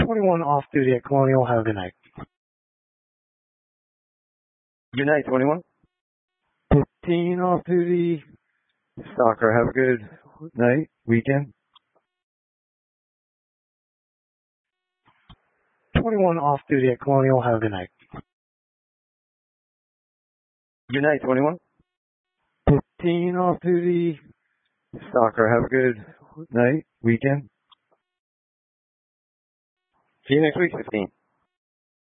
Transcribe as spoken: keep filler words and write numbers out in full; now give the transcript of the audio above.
twenty-one off duty at Colonial. Have a good night. Good night, twenty-one. fifteen off duty. Stalker, have a good night, weekend. twenty-one off duty at Colonial. Have a good night. Good night, twenty-one. fifteen off duty. Stalker, have a good night, weekend. See you next week, fifteen.